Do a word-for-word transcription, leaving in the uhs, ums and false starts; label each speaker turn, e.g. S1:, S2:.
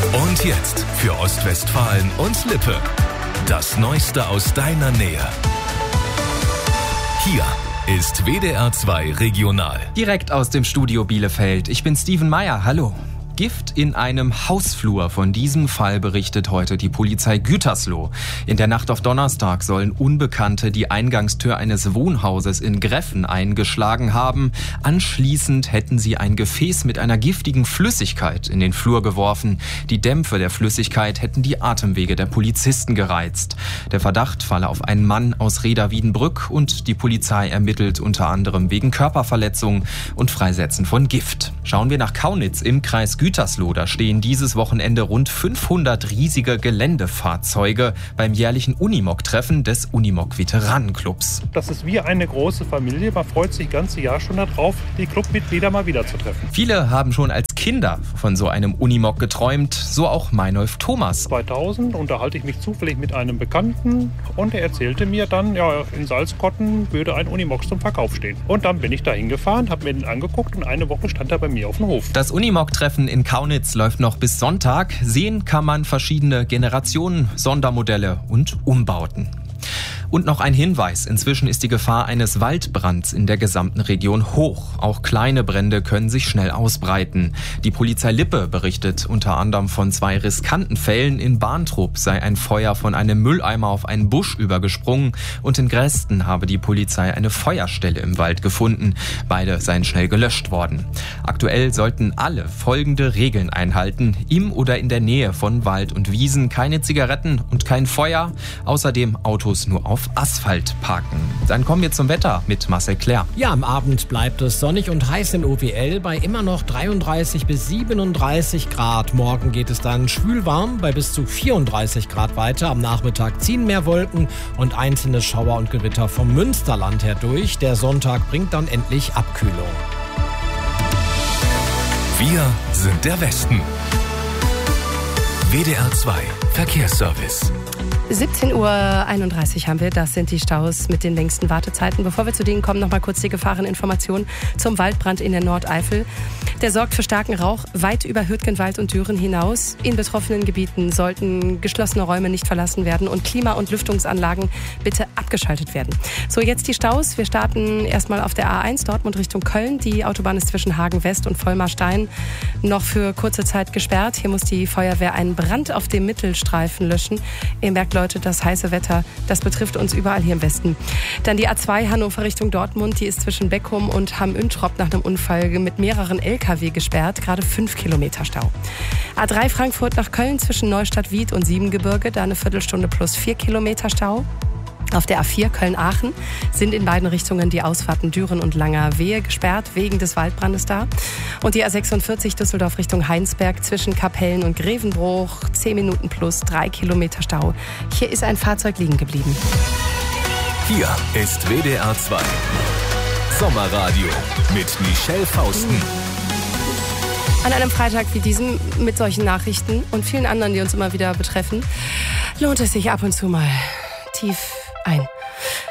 S1: Und jetzt für Ostwestfalen und Lippe. Das Neueste aus deiner Nähe. Hier ist W D R zwei Regional.
S2: Direkt aus dem Studio Bielefeld. Ich bin Steven Meyer. Hallo. Gift in einem Hausflur. Von diesem Fall berichtet heute die Polizei Gütersloh. In der Nacht auf Donnerstag sollen Unbekannte die Eingangstür eines Wohnhauses in Greffen eingeschlagen haben. Anschließend hätten sie ein Gefäß mit einer giftigen Flüssigkeit in den Flur geworfen. Die Dämpfe der Flüssigkeit hätten die Atemwege der Polizisten gereizt. Der Verdacht falle auf einen Mann aus Reda-Wiedenbrück und die Polizei ermittelt unter anderem wegen Körperverletzung und Freisetzen von Gift. Schauen wir nach Kaunitz im Kreis Gütersloh. Gütersloh, da stehen dieses Wochenende rund fünfhundert riesige Geländefahrzeuge beim jährlichen Unimog-Treffen des Unimog-Veteranenclubs.
S3: Das ist wie eine große Familie. Man freut sich das ganze Jahr schon darauf, die Clubmitglieder mal wieder zu treffen.
S2: Viele haben schon als Kinder von so einem Unimog geträumt, so auch Meinolf Thomas.
S3: zweitausend unterhalte ich mich zufällig mit einem Bekannten und er erzählte mir dann, ja, in Salzkotten würde ein Unimog zum Verkauf stehen. Und dann bin ich da hingefahren, habe mir den angeguckt und eine Woche stand er bei mir auf dem Hof.
S2: Das Unimog-Treffen in Kaunitz läuft noch bis Sonntag. Sehen kann man verschiedene Generationen, Sondermodelle und Umbauten. Und noch ein Hinweis. Inzwischen ist die Gefahr eines Waldbrands in der gesamten Region hoch. Auch kleine Brände können sich schnell ausbreiten. Die Polizei Lippe berichtet unter anderem von zwei riskanten Fällen. In Barntrup sei ein Feuer von einem Mülleimer auf einen Busch übergesprungen und in Gresten habe die Polizei eine Feuerstelle im Wald gefunden. Beide seien schnell gelöscht worden. Aktuell sollten alle folgende Regeln einhalten. Im oder in der Nähe von Wald und Wiesen keine Zigaretten und kein Feuer. Außerdem Autos nur auf auf Asphalt parken. Dann kommen wir zum Wetter mit Marcel Claire.
S4: Ja, am Abend bleibt es sonnig und heiß in O W L bei immer noch dreiunddreißig bis siebenunddreißig Grad. Morgen geht es dann schwülwarm bei bis zu vierunddreißig Grad weiter. Am Nachmittag ziehen mehr Wolken und einzelne Schauer und Gewitter vom Münsterland her durch. Der Sonntag bringt dann endlich Abkühlung.
S1: Wir sind der Westen. W D R zwei Verkehrsservice.
S5: siebzehn Uhr einunddreißig haben wir, das sind die Staus mit den längsten Wartezeiten. Bevor wir zu denen kommen, noch mal kurz die Gefahreninformation zum Waldbrand in der Nordeifel. Der sorgt für starken Rauch weit über Hürtgenwald und Düren hinaus. In betroffenen Gebieten sollten geschlossene Räume nicht verlassen werden und Klima- und Lüftungsanlagen bitte abgeschaltet werden. So, jetzt die Staus. Wir starten erstmal auf der A eins Dortmund Richtung Köln. Die Autobahn ist zwischen Hagen West und Vollmarstein noch für kurze Zeit gesperrt. Hier muss die Feuerwehr einen Brand auf dem Mittelstreifen löschen. Ihr merkt, Leute, das heiße Wetter, das betrifft uns überall hier im Westen. Dann die A zwei Hannover Richtung Dortmund, die ist zwischen Beckum und Hamm-Üntrop nach einem Unfall mit mehreren L K W gesperrt, gerade fünf Kilometer Stau. A drei Frankfurt nach Köln zwischen Neustadt-Wied und Siebengebirge, da eine Viertelstunde plus vier Kilometer Stau. Auf der A vier Köln-Aachen sind in beiden Richtungen die Ausfahrten Düren und Langerwehe gesperrt, wegen des Waldbrandes da. Und die A sechsundvierzig Düsseldorf Richtung Heinsberg zwischen Kapellen und Grevenbruch, zehn Minuten plus drei Kilometer Stau. Hier ist ein Fahrzeug liegen geblieben.
S1: Hier ist W D R zwei Sommerradio mit Michelle Fausten.
S5: An einem Freitag wie diesem mit solchen Nachrichten und vielen anderen, die uns immer wieder betreffen, lohnt es sich ab und zu mal tief ein